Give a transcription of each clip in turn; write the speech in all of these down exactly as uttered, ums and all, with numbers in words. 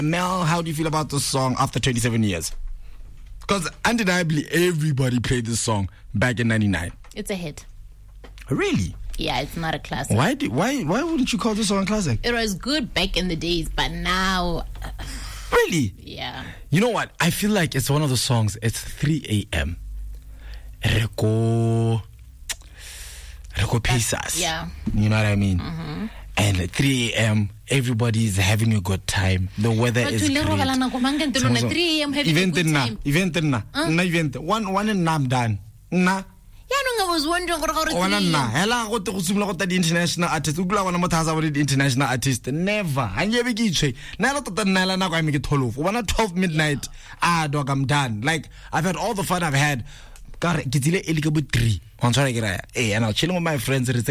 Mel, how do you feel about this song after twenty-seven years? Because undeniably, everybody played this song back in ninety-nine. It's a hit. Really? Yeah, it's not a classic. Why did, why why wouldn't you call this song a classic? It was good back in the days, but now... Uh, really? Yeah. You know what? I feel like it's one of the songs, it's three a.m. Reko... Reko Pesas. Yeah. You know what I mean? Mm-hmm. And at three a.m., everybody's having a good time. The weather but is great. three a.m. having event a good na, time. event na, Huh? na event. One one and I'm done. Na. Yeah, no, I was wondering what about One and na. Hela go te go simula go ta di international artist. U kula wana mothaza ba di international artist. Never. Hanye be ke itse. Na la tota nna la na go eme ke twelve. Bona twelve midnight. Ah, dog, I'm done. Like I've had all the fun I've had. Ka re ke tsile e le ke bo three. Hey, and I'm chilling with my friends. It's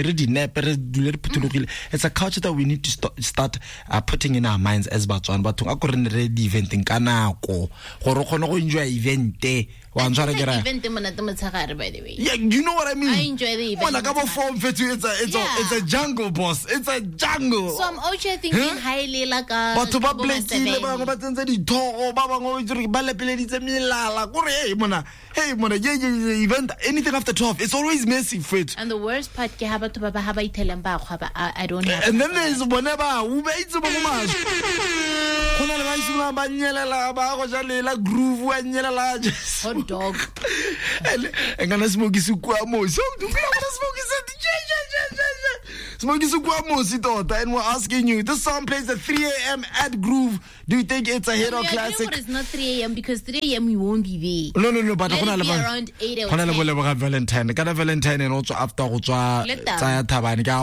a culture that we need to st- start uh, putting in our minds as Batswana. But I couldn't ready event in Kanako. Or enjoy event. Event, by the way. Yeah, you know what I mean? I enjoy the event. Well, like I'm a form it's a it's Yeah. a it's a jungle, boss. It's a jungle. So I'm also thinking huh? highly like a but to ba blekile ba go ba tsentse di thogo ba bangwe itse ba lepeleditse melala gore hey mona hey mona ye ye event anything after twelve it's always messy fit. And the worst part ke ha batho ba ba ha ba itelang ba go ba I don't have. And then there's bona ba u ba itse ba mo mas khona le ba isula ba nyelela ba go ja lela groove wa nyelela just hot dog engana smoke isukwa mo so do you want to smoke is smoke isukwa mo sitota and we're asking you this song plays at three a.m. at Groove. Do you think it's a hit or classic? It's not three a.m. because three a.m. we won't be there. No no no but khona le around eight or khona le bole ba Valentine kana Valentine and also after go tswa tsaya thabane